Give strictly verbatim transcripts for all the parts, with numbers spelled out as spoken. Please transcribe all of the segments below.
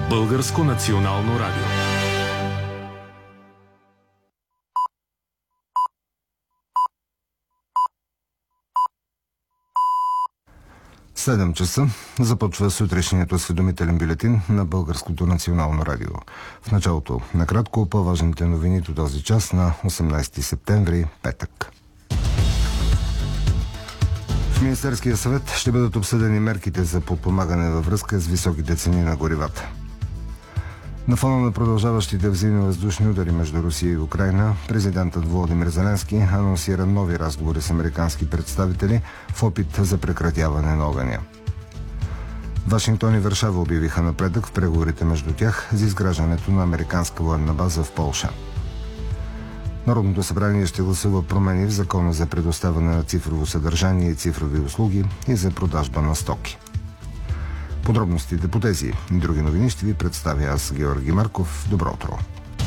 Българско национално радио. седем часа започва сутрешният осведомителен бюлетин на Българското национално радио. В началото, накратко, по-важните новини до този час на осемнадесети септември, петък. В Министерския съвет ще бъдат обсъдени мерките за подпомагане във връзка с високите цени на горивата. На фона на продължаващите взаимни въздушни удари между Русия и Украйна, президентът Володимир Зеленски анонсира нови разговори с американски представители в опит за прекратяване на огъня. Вашингтон и Варшава обявиха напредък в преговорите между тях за изграждането на американска военна база в Полша. Народното събрание ще гласува промени в Закона за предоставяне на цифрово съдържание и цифрови услуги и за продажба на стоки. Подробностите по тези и други новини ще ви представя аз, Георги Марков. Добро утро!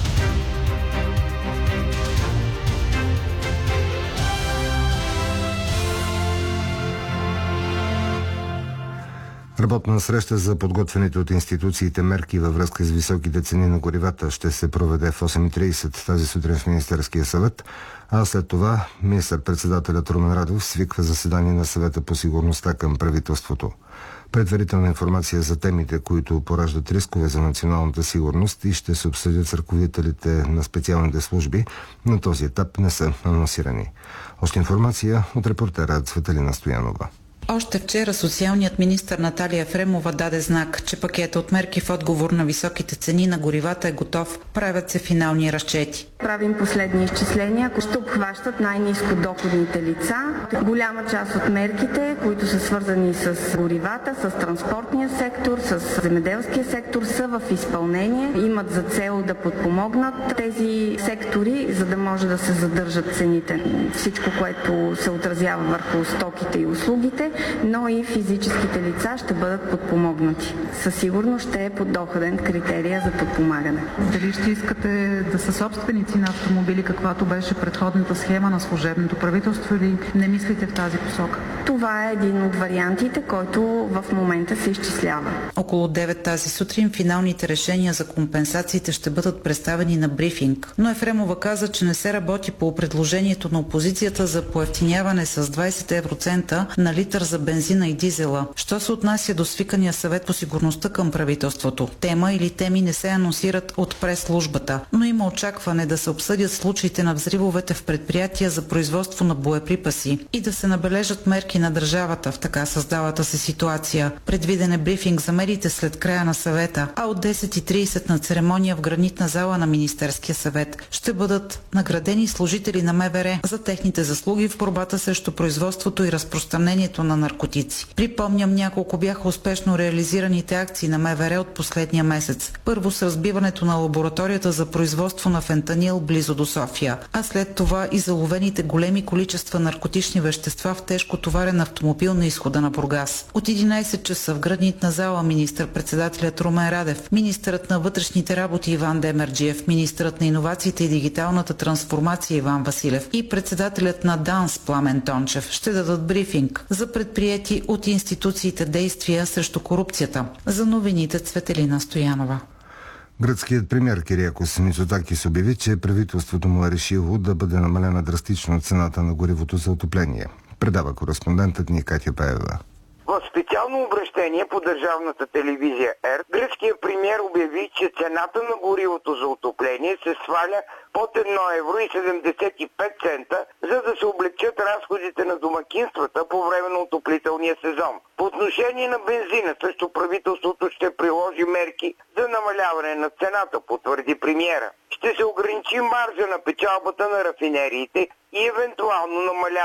Работна среща за подготвените от институциите мерки във връзка с високите цени на горивата ще се проведе в осем и тридесет тази сутрин в Министерския съвет, а след това министър-председателят Румен Радев свиква заседание на съвета по сигурността към правителството. Предварителна информация за темите, които пораждат рискове за националната сигурност и ще се обсъдят с ръководителите на специалните служби, на този етап не са анонсирани. Още информация от репортера Цветелина Стоянова. Още вчера социалният министър Наталия Ефремова даде знак, че пакета от мерки в отговор на високите цени на горивата е готов. Правят се финални разчети. Правим последни изчисления, които ще обхващат най-ниско доходните лица. Голяма част от мерките, които са свързани с горивата, с транспортния сектор, с земеделския сектор, са в изпълнение. Имат за цел да подпомогнат тези сектори, за да може да се задържат цените. Всичко, което се отразява върху стоките и услугите, но и физическите лица ще бъдат подпомогнати. Със сигурност ще е подоходен критерия за подпомагане. Дали ще искате да са собственици на автомобили, каквато беше предходната схема на служебното правителство, или не мислите в тази посока? Това е един от вариантите, който в момента се изчислява. Около девет тази сутрин финалните решения за компенсациите ще бъдат представени на брифинг. Но Ефремова каза, че не се работи по предложението на опозицията за поевтиняване с двадесет евроцента на литър за бензина и дизела. Що се отнася до свикания съвет по сигурността към правителството? Тема или теми не се анонсират от прес-службата, но има очакване да се обсъдят случаите на взривовете в предприятия за производство на боеприпаси и да се набележат мерки на държавата в така създалата се ситуация. Предвиден е брифинг за мерите след края на съвета, а от десет и тридесет на церемония в гранитна зала на Министерския съвет ще бъдат наградени служители на МВР за техните заслуги в борбата срещу производството и разпространението на наркотици. Припомням, няколко бяха успешно реализираните акции на МВР от последния месец. Първо с разбиването на лабораторията за производство на фентанил близо до София, а след това и заловените големи количества наркотични вещества в тежко товарен автомобил на изхода на Бургас. От единадесет часа в гранитна зала министър-председателят Румен Радев, министърът на вътрешните работи Иван Демерджиев, министърът на иновациите и дигиталната трансформация Иван Василев и председателят на ДАНС Пламен Тончев ще дадат брифинг за предприети от институциите действия срещу корупцията. За новините Цветелина Стоянова. Гръцкият премиер Кириакос Мицотакис обяви, че правителството му е решило да бъде намалена драстично цената на горивото за отопление. Предава кореспондентът ни Катя Пеева. В специално обращение по държавната телевизия ЕРТ, гръцкият премиер обяви, че цената на горивото за отопление се сваля под едно евро и седемдесет и пет цента, за да се облегчат разходите на домакинствата по време на отоплителния сезон. По отношение на бензина също правителството ще приложи мерки за намаляване на цената, потвърди премиера. Ще се ограничи маржа на печалбата на рафинериите и евентуално намаляване